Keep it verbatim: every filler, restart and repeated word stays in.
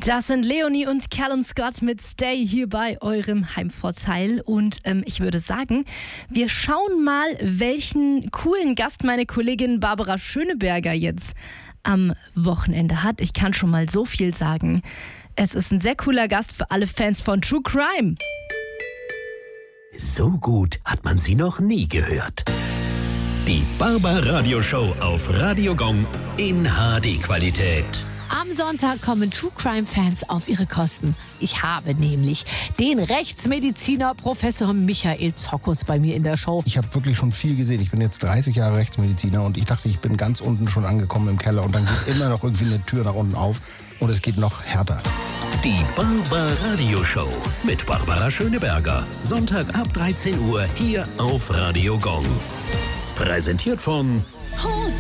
Das sind Leonie und Callum Scott mit Stay hier bei eurem Heimvorteil. Und ähm, ich würde sagen, wir schauen mal, welchen coolen Gast meine Kollegin Barbara Schöneberger jetzt am Wochenende hat. Ich kann schon mal so viel sagen. Es ist ein sehr cooler Gast für alle Fans von True Crime. So gut hat man sie noch nie gehört. Die Barbara-Radio-Show auf Radio Gong in H D-Qualität. Am Sonntag kommen True Crime Fans auf ihre Kosten. Ich habe nämlich den Rechtsmediziner Professor Michael Zockus bei mir in der Show. Ich habe wirklich schon viel gesehen. Ich bin jetzt dreißig Jahre Rechtsmediziner und ich dachte, ich bin ganz unten schon angekommen im Keller und dann geht immer noch irgendwie eine Tür nach unten auf und es geht noch härter. Die Barbara-Radio-Show mit Barbara Schöneberger. Sonntag ab dreizehn Uhr hier auf Radio Gong. Präsentiert von Hut